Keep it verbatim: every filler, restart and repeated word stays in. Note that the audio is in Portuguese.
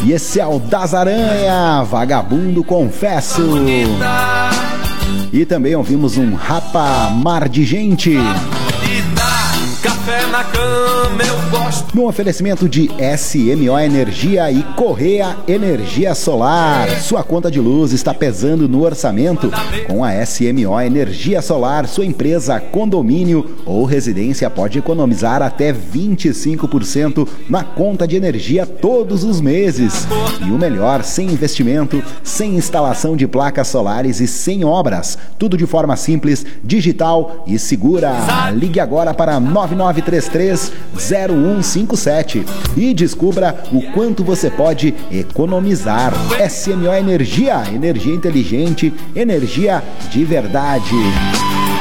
E esse é o Das Aranha, Vagabundo Confesso. E também ouvimos um Rapa Mar de Gente. Café na cama, eu gosto. No oferecimento de S M O Energia e Correia Energia Solar. Sua conta de luz está pesando no orçamento? Com a S M O Energia Solar, sua empresa, condomínio ou residência pode economizar até vinte e cinco por cento na conta de energia todos os meses. E o melhor, sem investimento, sem instalação de placas solares e sem obras. Tudo de forma simples, digital e segura. Ligue agora para nove nove três três zero um cinco sete e descubra o quanto você pode economizar. S M O Energia, energia inteligente, energia de verdade.